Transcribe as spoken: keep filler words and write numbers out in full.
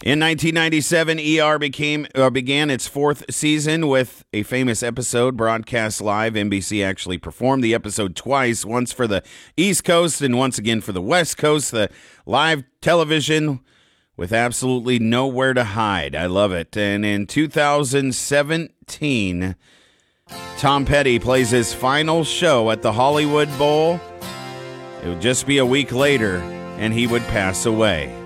In nineteen ninety-seven, E R became uh, began its fourth season with a famous episode broadcast live. N B C actually performed the episode twice, once for the East Coast and once again for the West Coast. The live television with absolutely nowhere to hide. I love it. And in two thousand seventeen, Tom Petty plays his final show at the Hollywood Bowl. It would just be a week later, and he would pass away.